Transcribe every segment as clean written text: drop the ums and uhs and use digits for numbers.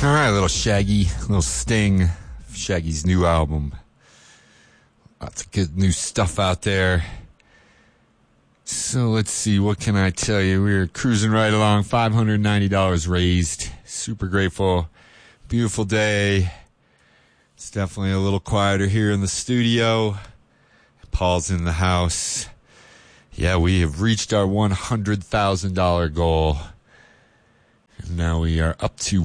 All right, little Shaggy, little Sting, Shaggy's new album. Lots of good new stuff out there. So let's see, what can I tell you? We're cruising right along, $590 raised. Super grateful. Beautiful day. It's definitely a little quieter here in the studio. Paul's in the house. Yeah, we have reached our $100,000 goal. And now we are up to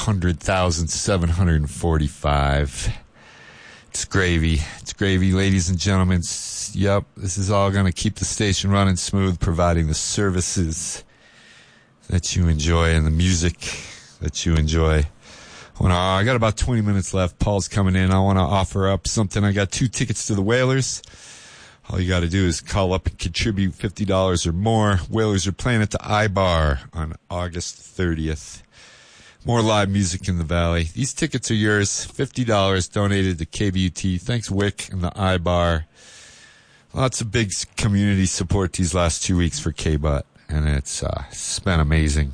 100,745. It's gravy. It's gravy, ladies and gentlemen. Yep, this is all going to keep the station running smooth, providing the services that you enjoy and the music that you enjoy. I got about 20 minutes left. Paul's coming in. I want to offer up something. I got 2 tickets to the Whalers. All you got to do is call up and contribute $50 or more. Whalers are playing at the iBar on August 30th. More live music in the Valley. These tickets are yours. $50 donated to KBUT. Thanks, Wick and the iBar. Lots of big community support these last 2 weeks for K-Butt, and it's been amazing.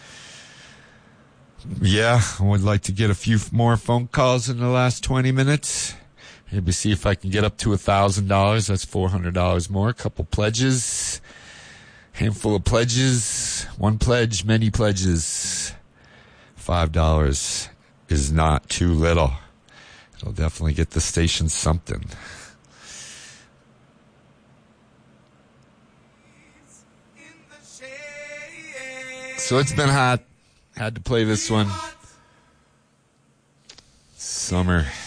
Yeah, I would like to get a few more phone calls in the last 20 minutes. Maybe see if I can get up to $1,000. That's $400 more. A couple pledges. Handful of pledges. One pledge, many pledges. $5 is not too little. It'll definitely get the station something. So it's been hot. Had to play this one. Summer.